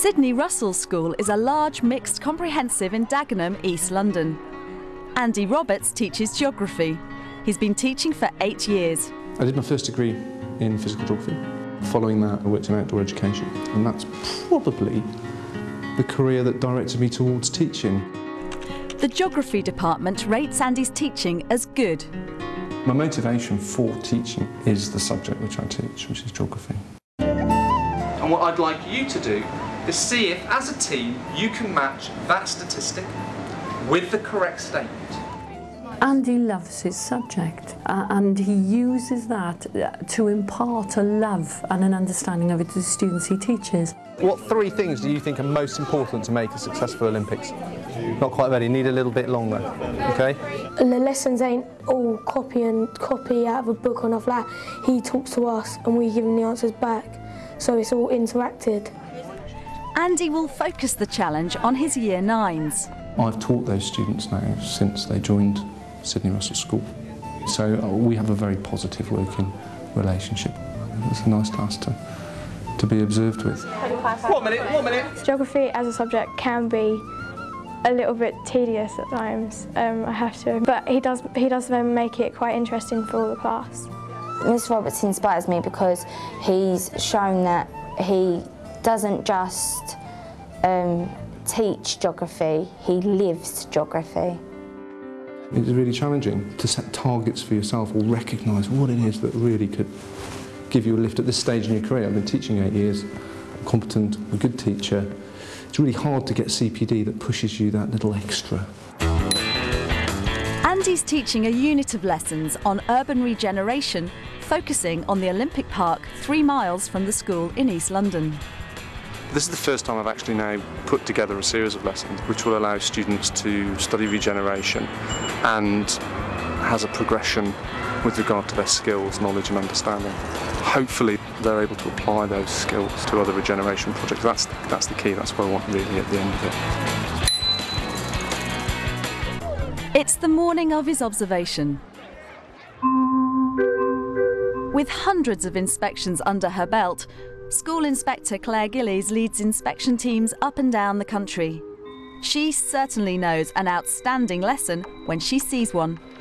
Sydney Russell School is a large mixed comprehensive in Dagenham, East London. Andy Roberts teaches geography. He's been teaching for 8 years. I did my first degree in physical geography. Following that, I worked in outdoor education, and that's probably the career that directed me towards teaching. The geography department rates Andy's teaching as good. My motivation for teaching is the subject which I teach, which is geography. And what I'd like you to do is see if, as a team, you can match that statistic with the correct statement. Andy loves his subject and he uses that to impart a love and an understanding of it to the students he teaches. What 3 things do you think are most important to make a successful Olympics? Not quite ready, need a little bit longer, okay? The lessons ain't all copy out of a book or nothing like that. He talks to us and we give him the answers back, so it's all interacted. Andy will focus the challenge on his Year 9s. I've taught those students now since they joined Sydney Russell School. So we have a very positive working relationship. It's a nice class to be observed with. 1 minute. Geography as a subject can be a little bit tedious at times, I have to, but he does then make it quite interesting for all the class. Miss Roberts inspires me because he's shown that he doesn't just teach geography, he lives geography. It's really challenging to set targets for yourself or recognise what it is that really could give you a lift at this stage in your career. I've been teaching 8 years, I'm competent, I'm a good teacher. It's really hard to get CPD that pushes you that little extra. Andy's teaching a unit of lessons on urban regeneration, focusing on the Olympic Park 3 miles from the school in East London. This is the first time I've actually now put together a series of lessons which will allow students to study regeneration and has a progression with regard to their skills, knowledge and understanding. Hopefully they're able to apply those skills to other regeneration projects. That's the key, that's what I want really at the end of it. It's the morning of his observation. With hundreds of inspections under her belt, School Inspector Claire Gillies leads inspection teams up and down the country. She certainly knows an outstanding lesson when she sees one.